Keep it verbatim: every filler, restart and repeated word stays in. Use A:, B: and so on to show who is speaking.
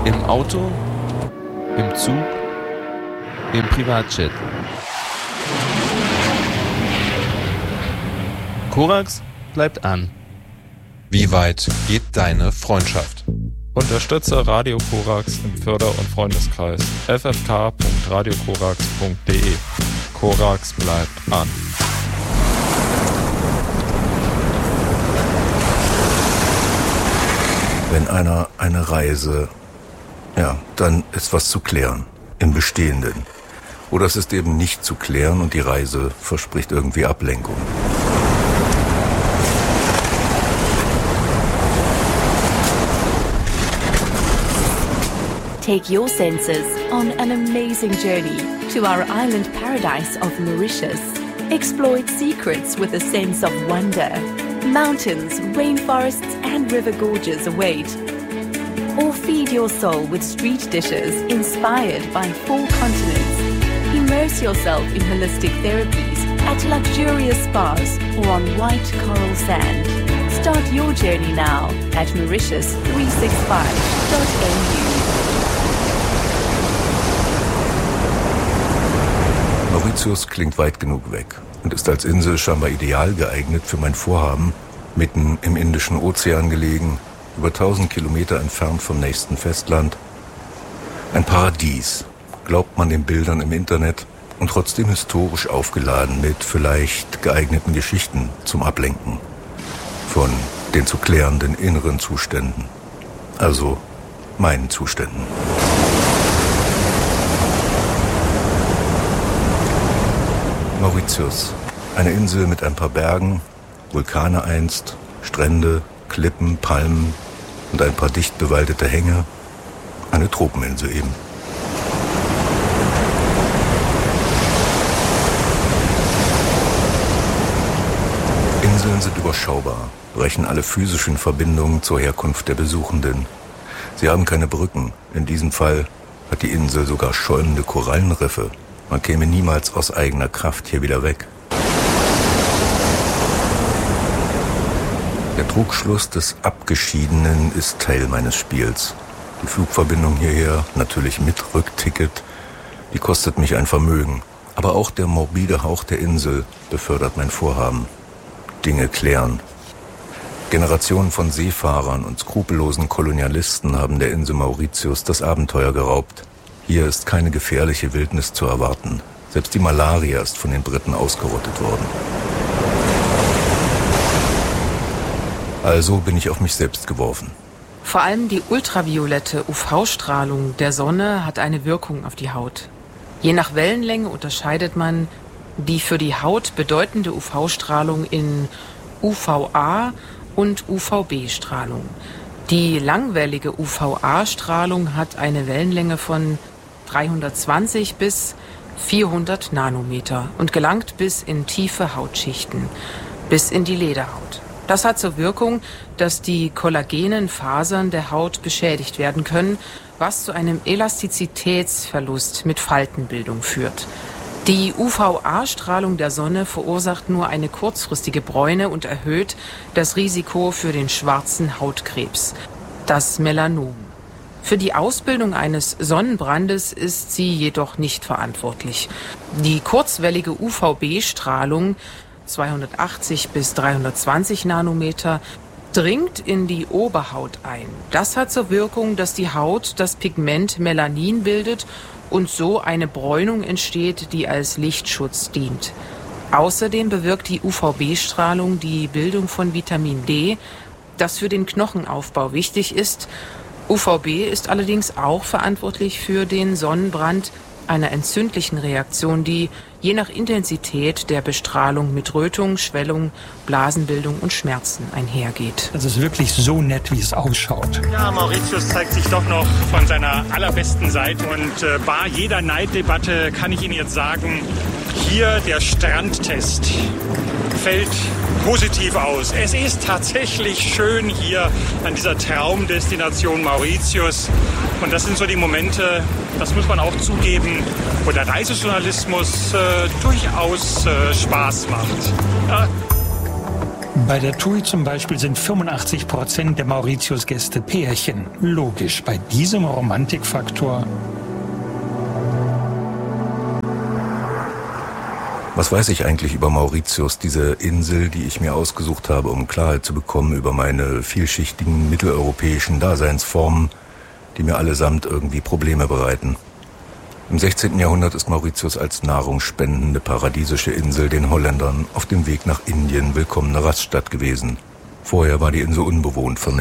A: Im Auto, im Zug, im Privatjet. Korax bleibt an.
B: Wie weit geht deine Freundschaft?
C: Unterstütze Radio Korax im Förder- und Freundeskreis. f f k punkt radio korax punkt d e. Korax bleibt an.
D: Wenn einer eine Reise, ja, dann ist was zu klären im Bestehenden. Oder es ist eben nicht zu klären und die Reise verspricht irgendwie Ablenkung.
E: Take your senses on an amazing journey to our island paradise of Mauritius. Explore its secrets with a sense of wonder. Mountains, rainforests and river gorges await. Or feed your soul with street dishes inspired by four continents. Immerse yourself in holistic therapies at luxurious spas or on white coral sand. Start your journey now at mauritius three sixty-five dot a u.
D: Mauritius klingt weit genug weg und ist als Insel scheinbar ideal geeignet für mein Vorhaben, mitten im Indischen Ozean gelegen, über tausend Kilometer entfernt vom nächsten Festland. Ein Paradies, glaubt man den Bildern im Internet, und trotzdem historisch aufgeladen mit vielleicht geeigneten Geschichten zum Ablenken von den zu klärenden inneren Zuständen, also meinen Zuständen. Mauritius, eine Insel mit ein paar Bergen, Vulkane einst, Strände, Klippen, Palmen und ein paar dicht bewaldete Hänge. Eine Tropeninsel eben. Inseln sind überschaubar, brechen alle physischen Verbindungen zur Herkunft der Besuchenden. Sie haben keine Brücken. In diesem Fall hat die Insel sogar schäumende Korallenriffe. Man käme niemals aus eigener Kraft hier wieder weg. Der Trugschluss des Abgeschiedenen ist Teil meines Spiels. Die Flugverbindung hierher, natürlich mit Rückticket, die kostet mich ein Vermögen. Aber auch der morbide Hauch der Insel befördert mein Vorhaben. Dinge klären. Generationen von Seefahrern und skrupellosen Kolonialisten haben der Insel Mauritius das Abenteuer geraubt. Hier ist keine gefährliche Wildnis zu erwarten. Selbst die Malaria ist von den Briten ausgerottet worden. Also bin ich auf mich selbst geworfen.
F: Vor allem die ultraviolette U V-Strahlung der Sonne hat eine Wirkung auf die Haut. Je nach Wellenlänge unterscheidet man die für die Haut bedeutende U V-Strahlung in U V A und U V B-Strahlung. Die langwellige U V A-Strahlung hat eine Wellenlänge von dreihundertzwanzig bis vierhundert Nanometer und gelangt bis in tiefe Hautschichten, bis in die Lederhaut. Das hat zur Wirkung, dass die kollagenen Fasern der Haut beschädigt werden können, was zu einem Elastizitätsverlust mit Faltenbildung führt. Die U V A-Strahlung der Sonne verursacht nur eine kurzfristige Bräune und erhöht das Risiko für den schwarzen Hautkrebs, das Melanom. Für die Ausbildung eines Sonnenbrandes ist sie jedoch nicht verantwortlich. Die kurzwellige U V B-Strahlung, zweihundertachtzig bis dreihundertzwanzig Nanometer, dringt in die Oberhaut ein. Das hat zur Wirkung, dass die Haut das Pigment Melanin bildet und so eine Bräunung entsteht, die als Lichtschutz dient. Außerdem bewirkt die U V B-Strahlung die Bildung von Vitamin D, das für den Knochenaufbau wichtig ist. U V B ist allerdings auch verantwortlich für den Sonnenbrand, einer entzündlichen Reaktion, die je nach Intensität der Bestrahlung mit Rötung, Schwellung, Blasenbildung und Schmerzen einhergeht.
G: Es ist wirklich so nett, wie es ausschaut.
H: Ja, Mauritius zeigt sich doch noch von seiner allerbesten Seite. Und äh, bar jeder Neiddebatte kann ich Ihnen jetzt sagen, hier der Strandtest fällt positiv aus. Es ist tatsächlich schön hier an dieser Traumdestination Mauritius. Und das sind so die Momente, das muss man auch zugeben, wo der Reisejournalismus äh, durchaus äh, Spaß macht. Ja.
G: Bei der T U I zum Beispiel sind fünfundachtzig Prozent der Mauritius-Gäste Pärchen. Logisch, bei diesem Romantikfaktor.
D: Was weiß ich eigentlich über Mauritius, diese Insel, die ich mir ausgesucht habe, um Klarheit zu bekommen über meine vielschichtigen mitteleuropäischen Daseinsformen, die mir allesamt irgendwie Probleme bereiten? Im sechzehnten Jahrhundert ist Mauritius als nahrungsspendende paradiesische Insel den Holländern auf dem Weg nach Indien willkommene Raststatt gewesen. Vorher war die Insel unbewohnt von